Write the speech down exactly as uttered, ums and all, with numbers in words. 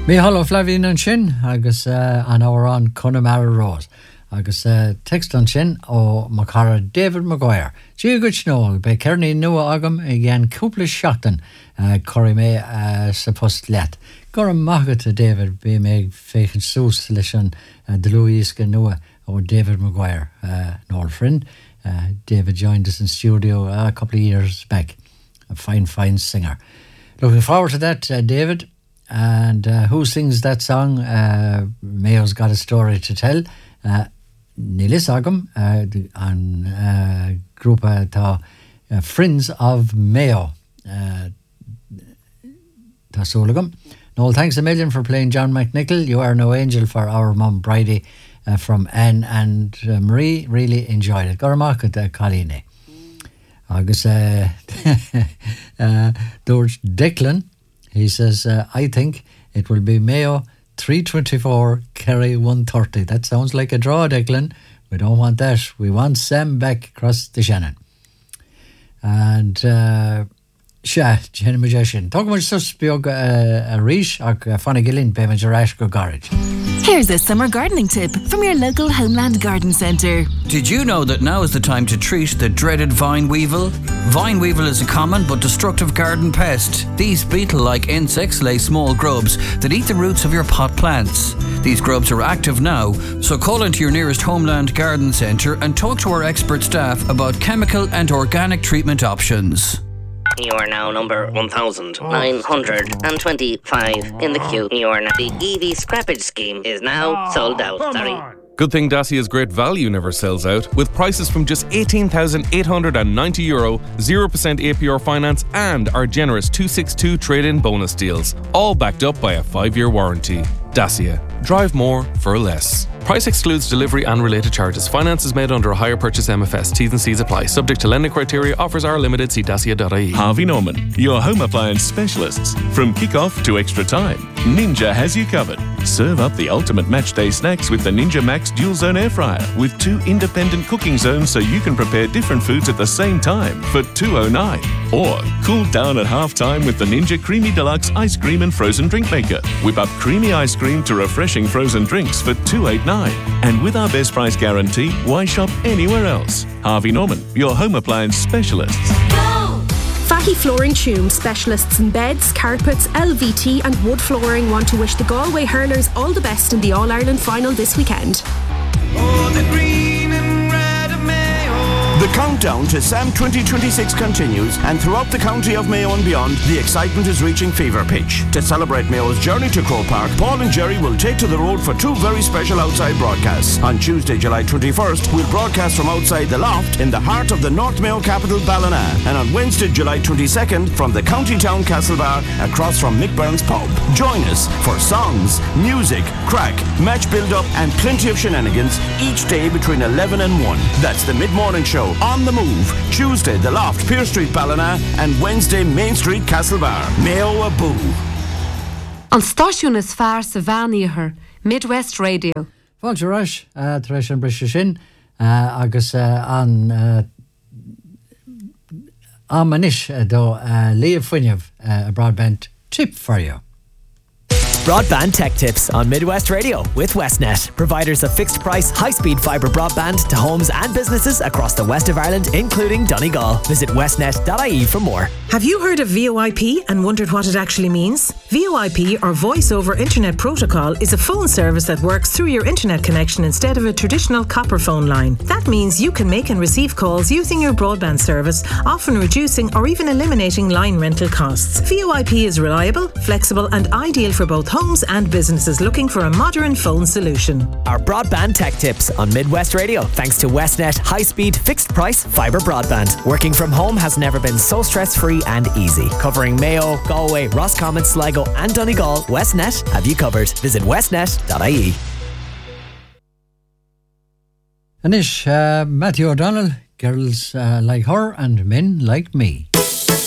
Mi hallo Flavin an sin agus uh, an ára an Connemara Rose agus uh, text an sin ó Macara David Maguire. Tí go snóil be ceirní nua agam i gceann cúpla seachtain uh, choirí mé uh, sa post leat. Gur an maigad a David be mé féchan sús leis an uh, de Louisca nua ó David Maguire, uh, an old friend. Uh, David joined us in studio uh, a couple of years back. A fine, fine singer. Looking forward to that, uh, David. And uh, who sings that song? Uh, Mayo's got a story to tell. Uh, Nilis Agam, uh, an uh, group of uh, Friends of Mayo. Uh, Tasolagam. Noel, thanks a million for playing John McNichol. You are no angel for our mum, Bridie, uh, from Anne and uh, Marie. Really enjoyed it. Goramak at Colleen. Agus uh, uh, George Declan. He says, uh, I think it will be Mayo three twenty-four, Kerry one thirty. That sounds like a draw, Declan. We don't want that. We want Sam back across the Shannon. And, uh, Sha, Jenny Majeshin. Talk about sus biog a rish ag fanna gillin be majarash go garage. Here's a summer gardening tip from your local Homeland Garden Centre. Did you know that now is the time to treat the dreaded vine weevil? Vine weevil is a common but destructive garden pest. These beetle-like insects lay small grubs that eat the roots of your pot plants. These grubs are active now, so call into your nearest Homeland Garden Centre and talk to our expert staff about chemical and organic treatment options. You are now number one thousand nine hundred twenty-five in the queue. You are now. The E V scrappage scheme is now oh, sold out. Sorry. On. Good thing Dacia's great value never sells out, with prices from just eighteen thousand eight hundred ninety euro, zero percent A P R finance and our generous two sixty-two trade-in bonus deals, all backed up by a five-year warranty. Dacia. Drive more for less. Price excludes delivery and related charges. Finance is made under a hire purchase M F S. T's and C's apply. Subject to lending criteria. Offers are limited. See dacia dot I E. Harvey Norman, your home appliance specialists. From kick-off to extra time, Ninja has you covered. Serve up the ultimate matchday snacks with the Ninja Max Dual Zone Air Fryer with two independent cooking zones so you can prepare different foods at the same time for two oh nine. Or cool down at half-time with the Ninja Creamy Deluxe Ice Cream and Frozen Drink Maker. Whip up creamy ice cream to refreshing frozen drinks for two eighty-nine. And with our best price guarantee, why shop anywhere else? Harvey Norman, your home appliance specialists. Go! Fatty Flooring Tume, specialists in beds, carpets, L V T and wood flooring, want to wish the Galway hurlers all the best in the All-Ireland final this weekend. Oh, the green and red of Mayo. The countdown to SAM twenty twenty-six continues, and throughout the county of Mayo and beyond, the excitement is reaching fever pitch. To celebrate Mayo's journey to Croke Park, Paul and Jerry will take to the road for two very special outside broadcasts. On Tuesday, July twenty-first, we'll broadcast from outside the Loft in the heart of the North Mayo capital, Ballina, and on Wednesday, July twenty-second, from the county town Castlebar, across from Mick Byrne's pub. Join us for songs, music, crack, match build-up, and plenty of shenanigans each day between eleven and one. That's the mid-morning show. On the Move. Tuesday, The Loft, Pier Street, Ballina, and Wednesday, Main Street, Castlebar. Mayo a boo. An stáisiún is fearr sa bhaíothar, Midwest Radio. Fáilte ráis, uh, tar éis an brise sin, uh, agus uh, an uh, amanis uh, do uh, Leah Fuinev, uh, a broadband tip for you. Broadband Tech Tips on Midwest Radio with Westnet, providers of fixed price, high-speed fibre broadband to homes and businesses across the west of Ireland, including Donegal. Visit westnet dot I E for more. Have you heard of V O I P and wondered what it actually means? V O I P, or Voice over Internet Protocol, is a phone service that works through your internet connection instead of a traditional copper phone line. That means you can make and receive calls using your broadband service, often reducing or even eliminating line rental costs. V O I P is reliable, flexible and ideal for both homes and businesses looking for a modern phone solution. Our Broadband Tech Tips on Midwest Radio, thanks to Westnet high-speed, fixed-price fibre broadband. Working from home has never been so stress-free and easy. Covering Mayo, Galway, Roscommon, Sligo and Donegal, Westnet have you covered. Visit westnet dot I E. Anish, uh, Matthew O'Donnell, Girls uh, Like Her and Men Like Me.